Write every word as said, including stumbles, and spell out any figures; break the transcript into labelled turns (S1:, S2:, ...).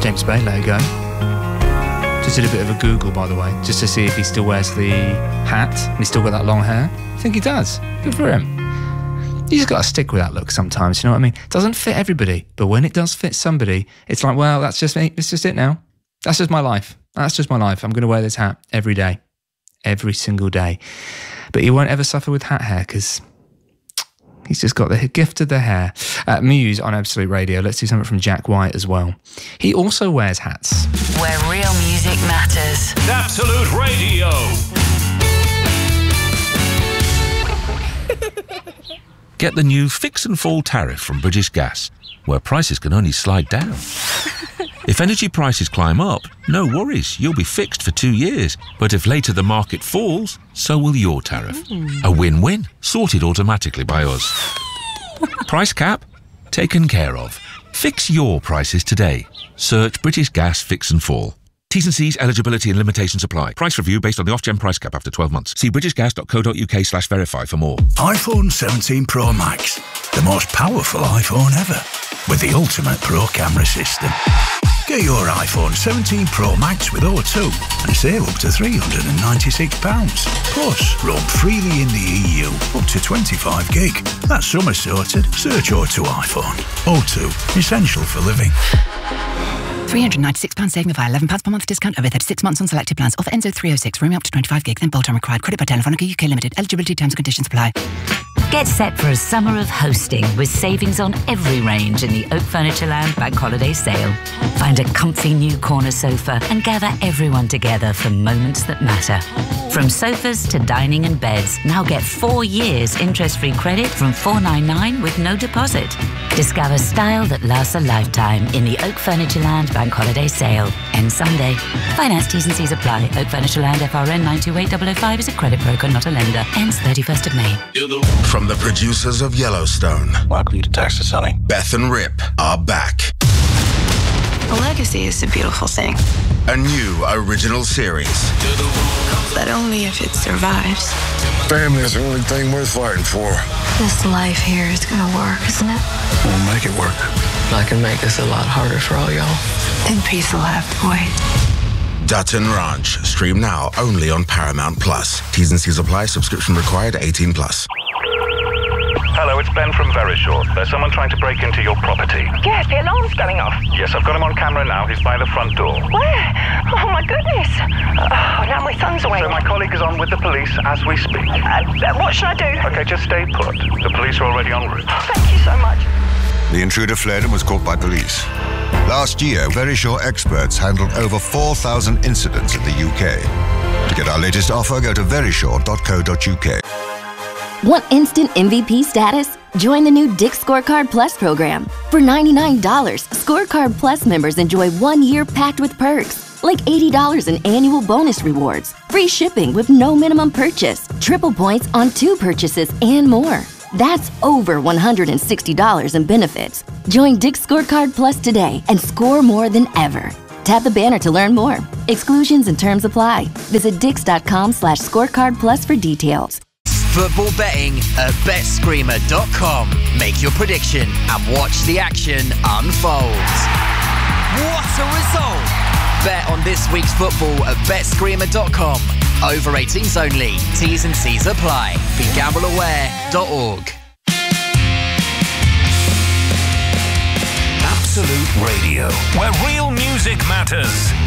S1: James Bay, Let It Go. Just did a bit of a Google, by the way, just to see if he still wears the hat and he's still got that long hair. I think he does. Good for him. You just got to stick with that look sometimes, you know what I mean? It doesn't fit everybody, but when it does fit somebody, it's like, well, that's just me. It's just it now. That's just my life. That's just my life. I'm going to wear this hat every day, every single day. But he won't ever suffer with hat hair because he's just got the gift of the hair. Uh, Muse on Absolute Radio. Let's do something from Jack White as well. He also wears hats.
S2: Where real music matters.
S3: Absolute Radio.
S4: Get the new Fix and Fall tariff from British Gas, where prices can only slide down. If energy prices climb up, no worries, you'll be fixed for two years. But if later the market falls, so will your tariff. Mm. A win-win, sorted automatically by us. Price cap? Taken care of. Fix your prices today. Search British Gas Fix and Fall. T's and C's, eligibility and limitations apply. Price review based on the Ofgem price cap after twelve months. See britishgas.co.uk slash verify for more.
S5: iPhone seventeen Pro Max, the most powerful iPhone ever, with the ultimate Pro camera system. Get your iPhone seventeen Pro Max with O two and save up to three hundred ninety-six pounds. Plus, roam freely in the E U, up to twenty-five gig. That's summer sorted. Search O two iPhone. O two, essential for living.
S6: three hundred ninety-six pounds saving via eleven pounds per month discount over thirty-six months on selected plans. Offer ends oh three oh six. Roaming up to twenty-five gig, then bolt-on required. Credit by Telefonica U K Limited. Eligibility terms and conditions apply.
S2: Get set for a summer of hosting with savings on every range in the Oak Furnitureland Bank Holiday Sale. Find a comfy new corner sofa and gather everyone together for moments that matter. From sofas to dining and beds, now get four years interest-free credit from four ninety-nine with no deposit. Discover style that lasts a lifetime in the Oak Furnitureland Bank Holiday Sale. End Sunday. Finance T's and C's apply. Oak Furnitureland F R N nine two eight zero zero five is a credit broker, not a lender. Ends thirty-first of May.
S7: From the producers of Yellowstone,
S8: welcome to Texas, honey.
S7: Beth and Rip are back.
S9: A legacy is a beautiful thing.
S7: A new original series.
S9: But only if it survives.
S8: Family is the only thing worth fighting for.
S9: This life here is gonna work, isn't it?
S8: We'll make it work.
S10: I can make this a lot harder for all y'all.
S9: Then peace will have to wait.
S7: Dutton Ranch. Stream now only on Paramount Plus. T's and C's apply. Subscription required. eighteen plus.
S11: Hello, it's Ben from Verisure. There's someone trying to break into your property.
S12: Yes, the alarm's going off.
S11: Yes, I've got him on camera now. He's by the front door.
S12: Where? Oh, my goodness. Oh, now my son's away.
S11: So my colleague is on with the police as we speak.
S12: Uh, what should I do?
S11: Okay, just stay put. The police are already en route.
S12: Thank you so much.
S13: The intruder fled and was caught by police. Last year, Verisure experts handled over four thousand incidents in the U K. To get our latest offer, go to verisure dot co dot uk.
S14: Want instant M V P status? Join the new Dick's Scorecard Plus program. For ninety-nine dollars, Scorecard Plus members enjoy one year packed with perks, like eighty dollars in annual bonus rewards, free shipping with no minimum purchase, triple points on two purchases, and more. That's over one hundred sixty dollars in benefits. Join Dick's Scorecard Plus today and score more than ever. Tap the banner to learn more. Exclusions and terms apply. Visit dix.com slash scorecard plus for details.
S15: Football betting at bet screamer dot com. Make your prediction and watch the action unfold. What a result! Bet on this week's football at bet screamer dot com. Over eighteens only. T's and C's apply. Be gamble aware dot org.
S3: Absolute Radio, where real music matters.